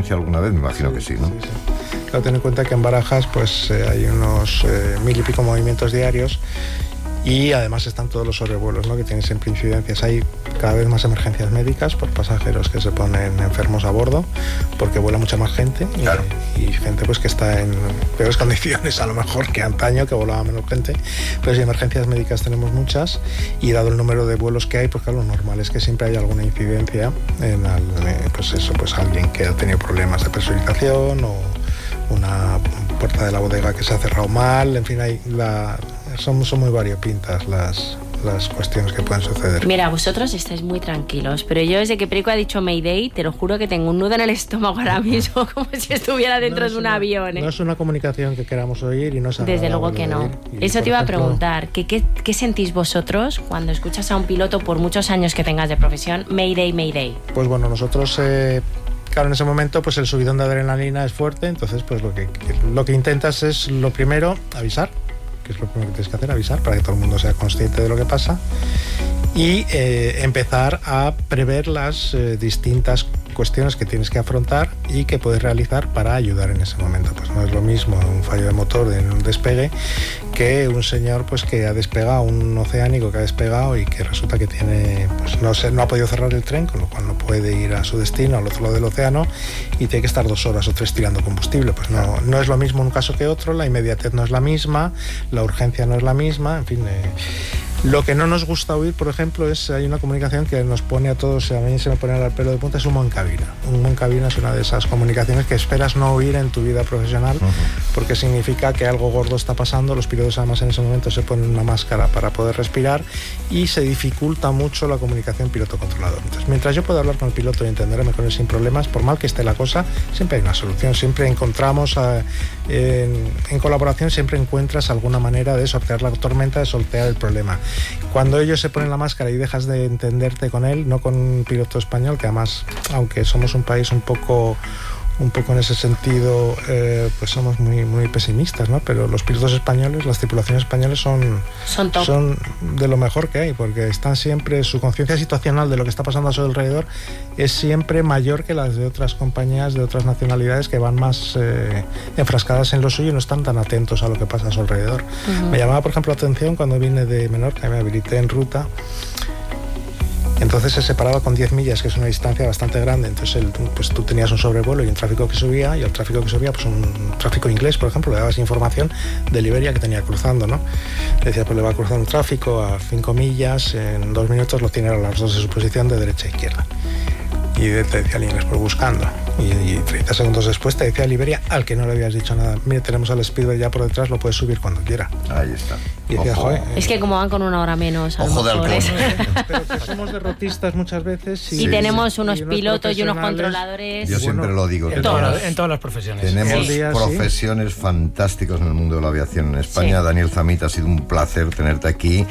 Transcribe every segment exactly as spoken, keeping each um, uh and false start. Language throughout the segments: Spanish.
emergencia alguna vez? Me imagino sí, que sí, ¿no? Sí, sí. Claro, ten en cuenta que en Barajas pues eh, hay unos eh, mil y pico movimientos diarios y además están todos los sobrevuelos, ¿no?, que tienen siempre incidencias. Hay cada vez más emergencias médicas por pasajeros que se ponen enfermos a bordo porque vuela mucha más gente. Claro. y, y gente pues que está en peores condiciones a lo mejor que antaño, que volaba menos gente, pero sí, emergencias médicas tenemos muchas, y dado el número de vuelos que hay, pues claro, lo normal es que siempre haya alguna incidencia en al, pues eso, pues alguien que ha tenido problemas de presurización o una puerta de la bodega que se ha cerrado mal, en fin, hay la, son, son muy variopintas las, las cuestiones que pueden suceder. Mira, vosotros estáis muy tranquilos, pero yo desde que Perico ha dicho Mayday, te lo juro que tengo un nudo en el estómago ahora mismo, como si estuviera dentro no de un una, avión. ¿eh? No es una comunicación que queramos oír y no es desde luego que no. Y, Eso te iba ejemplo, a preguntar, ¿qué, qué, ¿qué sentís vosotros cuando escuchas a un piloto, por muchos años que tengas de profesión, Mayday, Mayday? Pues bueno, nosotros... Eh, Claro, en ese momento pues el subidón de adrenalina es fuerte, entonces pues lo que, lo que intentas es, lo primero, avisar, que es lo primero que tienes que hacer, avisar para que todo el mundo sea consciente de lo que pasa, y eh, empezar a prever las eh, distintas cuestiones que tienes que afrontar y que puedes realizar para ayudar en ese momento. Pues no es lo mismo un fallo de motor en un despegue que un señor pues que ha despegado, un oceánico que ha despegado y que resulta que tiene, pues no, se, no ha podido cerrar el tren, con lo cual no puede ir a su destino, al otro lado del océano, y tiene que estar dos horas o tres tirando combustible. Pues no, no es lo mismo un caso que otro, la inmediatez no es la misma, la urgencia no es la misma, en fin... Eh, Lo que no nos gusta oír, por ejemplo, es hay una comunicación que nos pone a todos, a mí se me pone el pelo de punta, es humo en cabina. Humo en cabina es una de esas comunicaciones que esperas no oír en tu vida profesional, uh-huh. porque significa que algo gordo está pasando. Los pilotos además en ese momento se ponen una máscara para poder respirar y se dificulta mucho la comunicación piloto-controlador. Entonces, mientras yo pueda hablar con el piloto y entenderme con él sin problemas, por mal que esté la cosa, siempre hay una solución, siempre encontramos, a, en, en colaboración, siempre encuentras alguna manera de sortear la tormenta, de sortear el problema. Cuando ellos se ponen la máscara y dejas de entenderte con él, no con un piloto español, que además, aunque somos un país un poco un poco en ese sentido, eh, pues somos muy muy pesimistas, ¿no? Pero los pilotos españoles, las tripulaciones españoles son, son, top. son de lo mejor que hay, porque están siempre, su conciencia situacional de lo que está pasando a su alrededor es siempre mayor que las de otras compañías de otras nacionalidades que van más eh, enfrascadas en lo suyo y no están tan atentos a lo que pasa a su alrededor. Uh-huh. Me llamaba, por ejemplo, la atención cuando vine de Menorca, me habilité en ruta. Entonces se separaba con diez millas, que es una distancia bastante grande. Entonces el, pues tú tenías un sobrevuelo y un tráfico que subía, y el tráfico que subía, pues un tráfico inglés, por ejemplo, le dabas información de Liberia que tenía cruzando, ¿no? Le decía, pues le va a cruzar un tráfico a cinco millas, en dos minutos lo tiene a las dos de su posición de derecha a izquierda. Y te decía el inglés, pues buscando. Y, y treinta segundos después te decía Liberia, al que no le habías dicho nada, mire, tenemos al Speedway ya por detrás, lo puedes subir cuando quiera. Ahí está. Y decía, joder, es que como van con una hora menos, a ojo de halcón. Pero que somos derrotistas muchas veces. Y, y sí, tenemos unos, y unos pilotos y unos controladores. Yo siempre bueno, lo digo. En, todas, en todas las profesiones. Tenemos día, profesiones sí. fantásticos en el mundo de la aviación en España. Sí. Daniel Zamit, ha sido un placer tenerte aquí.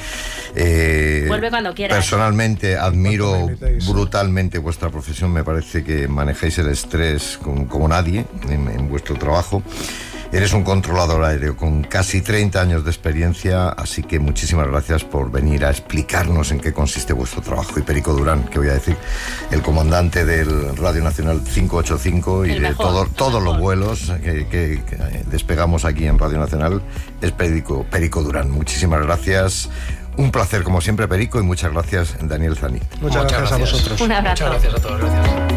Eh, Vuelve cuando quieras. Personalmente admiro brutalmente vuestra profesión. Me parece que manejáis el estrés como, como nadie en, en vuestro trabajo. Eres un controlador aéreo con casi treinta años de experiencia, así que muchísimas gracias por venir a explicarnos en qué consiste vuestro trabajo. Y Perico Durán, que voy a decir, el comandante del Radio Nacional cinco ochenta y cinco y el de mejor, todo, todos los vuelos que, que, que despegamos aquí en Radio Nacional, es Perico, Perico Durán. Muchísimas gracias. Un placer, como siempre, Perico, y muchas gracias, Daniel Zamit. Muchas, muchas gracias, gracias a vosotros. Un abrazo. Muchas gracias a todos. Gracias.